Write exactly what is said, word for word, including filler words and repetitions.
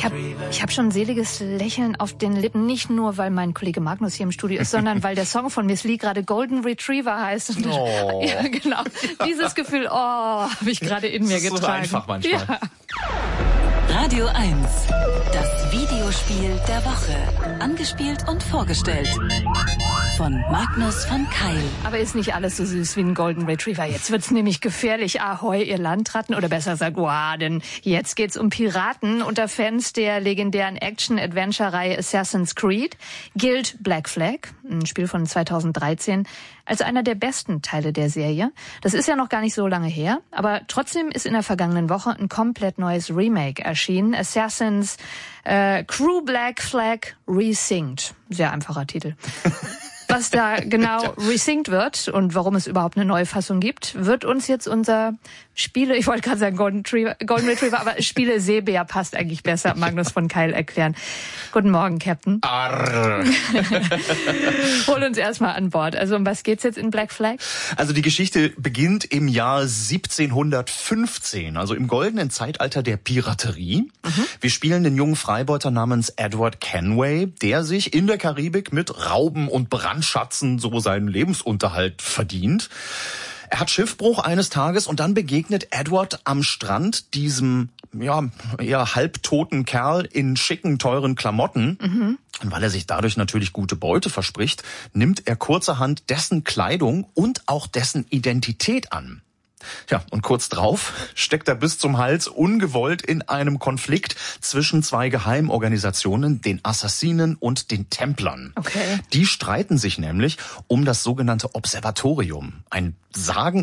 Ich habe ich hab schon ein seliges Lächeln auf den Lippen, nicht nur, weil mein Kollege Magnus hier im Studio ist, sondern weil der Song von Miss Li gerade Golden Retriever heißt. Und oh. Ja, genau. Dieses Gefühl, oh, habe ich gerade in mir getragen. Das ist so einfach manchmal. Ja. Radio eins, das Videospiel der Woche. Angespielt und vorgestellt von Magnus von Keil. Aber ist nicht alles so süß wie ein Golden Retriever. Jetzt wird's nämlich gefährlich. Ahoi, ihr Landratten. Oder besser gesagt, wow, denn jetzt geht's um Piraten. Unter Fans der legendären Action-Adventure-Reihe Assassin's Creed gilt Black Flag, ein Spiel von zweitausenddreizehn, als einer der besten Teile der Serie. Das ist ja noch gar nicht so lange her, aber trotzdem ist in der vergangenen Woche ein komplett neues Remake erschienen. Assassin's äh, Crew Black Flag Resynced. Sehr einfacher Titel. Was da genau resynced wird und warum es überhaupt eine neue Fassung gibt, wird uns jetzt unser Spiele, ich wollte gerade sagen Golden Retriever, Golden Retriever, aber Spiele Seebär passt eigentlich besser, Magnus von Keil erklären. Guten Morgen, Captain. Arr. Hol uns erstmal an Bord. Also um was geht's jetzt in Black Flag? Also die Geschichte beginnt im Jahr siebzehnhundertfünfzehn, also im goldenen Zeitalter der Piraterie. Mhm. Wir spielen den jungen Freibeuter namens Edward Kenway, der sich in der Karibik mit Rauben und Brandschatzen so seinen Lebensunterhalt verdient. Er hat Schiffbruch eines Tages und dann begegnet Edward am Strand diesem ja eher halbtoten Kerl in schicken, teuren Klamotten. Mhm. Und weil er sich dadurch natürlich gute Beute verspricht, nimmt er kurzerhand dessen Kleidung und auch dessen Identität an. Ja, und kurz drauf steckt er bis zum Hals ungewollt in einem Konflikt zwischen zwei Geheimorganisationen, den Assassinen und den Templern. Okay. Die streiten sich nämlich um das sogenannte Observatorium, ein sagen